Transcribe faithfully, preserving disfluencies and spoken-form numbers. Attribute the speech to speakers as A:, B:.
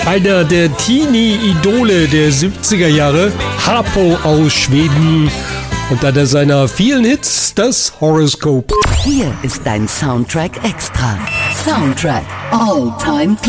A: Einer der Teenie-Idole der siebziger Jahre, Harpo aus Schweden. Und einer seiner vielen Hits, das Horoskop.
B: Hier ist dein Soundtrack Extra. Soundtrack All Time